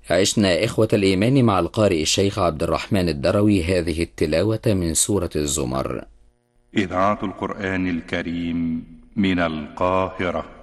عشنا إخوة الإيمان مع القارئ الشيخ عبد الرحمن الدروي هذه التلاوة من سورة الزمر. إذاعة القرآن الكريم من القاهرة.